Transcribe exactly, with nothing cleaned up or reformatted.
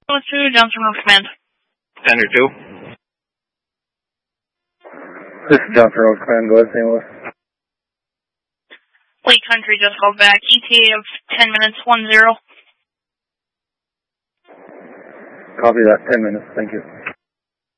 Oh two, Johnson Road Command. Standard two. This is Johnson Road Command, go ahead, Saint Louis. Lake Country just called back, E T A of ten minutes, one zero. Copy that, ten minutes, thank you.